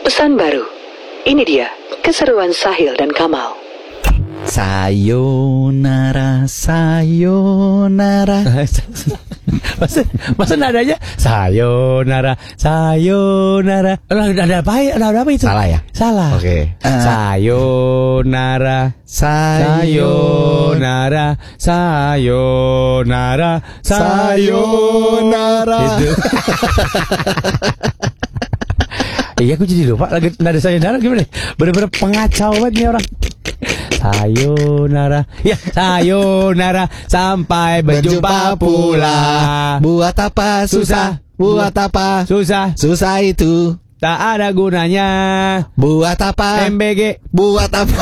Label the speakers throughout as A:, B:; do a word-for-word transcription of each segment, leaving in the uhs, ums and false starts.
A: Pesan baru. Ini dia keseruan Sahil dan Kamal.
B: Sayonara, sayonara. Masa, masa nadanya sayonara, sayonara. Ada apa ya? Ada apa itu? Salah ya? Salah. Oke. Okay. Uh, sayonara, sayonara, sayonara, sayonara. Itu. Iya, aku jadi lupa lagi nada sayonara gimana? Bener-bener pengacau banget nih orang. Sayonara, ya sayonara, sampai berjumpa pula.
C: Buat apa susah? Buat apa
B: susah?
C: Susah itu
B: tak ada gunanya.
C: Buat apa
B: M B G?
C: Buat apa?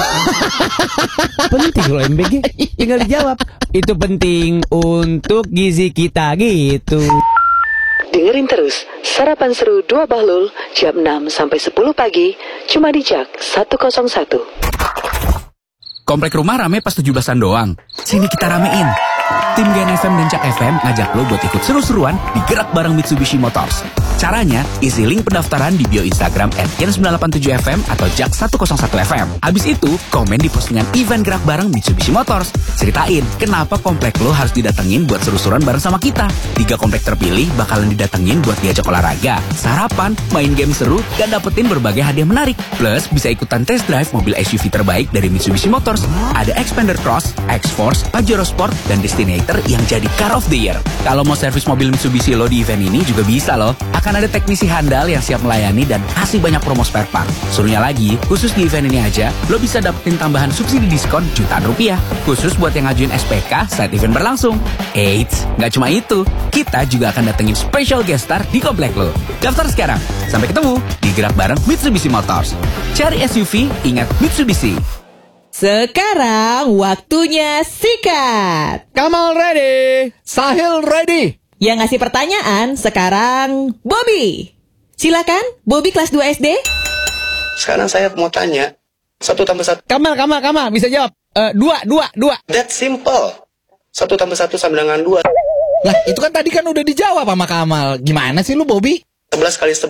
B: Penting loh M B G. Tinggal dijawab. Itu penting untuk gizi kita gitu.
A: Dengerin terus Sarapan Seru Dua Bahlul jam enam sampai sepuluh pagi cuma di Jak seratus satu.
D: Komplek rumah rame pas tujuh belasan doang. Sini kita ramein. Tim Gen F M dan Jak F M ngajak lo buat ikut seru-seruan di Gerak Bareng Mitsubishi Motors. Caranya, isi link pendaftaran di bio Instagram at gen sembilan delapan tujuh F M atau Jak seratus satu F M. Abis itu, komen di postingan event Gerak Bareng Mitsubishi Motors. Ceritain kenapa komplek lo harus didatengin buat seru-seruan bareng sama kita. Tiga komplek terpilih bakalan didatengin buat diajak olahraga, sarapan, main game seru, dan dapetin berbagai hadiah menarik. Plus, bisa ikutan test drive mobil S U V terbaik dari Mitsubishi Motors. Ada Xpander Cross, X-Force, Pajero Sport, dan Destinator yang jadi Car of the Year. Kalau mau servis mobil Mitsubishi lo di event ini juga bisa loh. Akan ada teknisi handal yang siap melayani dan kasih banyak promo spare part. Suruhnya lagi, khusus di event ini aja, lo bisa dapetin tambahan subsidi diskon jutaan rupiah. Khusus buat yang ngajuin S P K saat event berlangsung. Eits, nggak cuma itu, kita juga akan datengin special guest star di komplek lo. Daftar sekarang. Sampai ketemu di Gerak Bareng Mitsubishi Motors. Cari S U V, ingat Mitsubishi.
E: Sekarang waktunya sikat.
C: Kamal ready, Sahil ready.
E: Yang ngasih pertanyaan sekarang Bobby. Silakan, Bobby kelas dua S D.
F: Sekarang saya mau tanya, satu tambah satu.
B: Kamal, Kamal, Kamal, bisa jawab. Uh, dua, dua, dua.
F: That simple. Satu tambah satu sama dengan dua.
C: Lah, itu kan tadi kan udah dijawab sama Kamal. Gimana sih lu, Bobby?
F: Sebelas kali sebelas.